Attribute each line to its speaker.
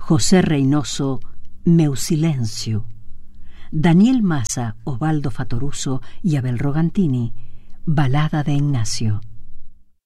Speaker 1: José Reynoso, Meu silencio. Daniel Massa, Osvaldo Fatoruso y Abel Rogantini, Balada de Ignacio.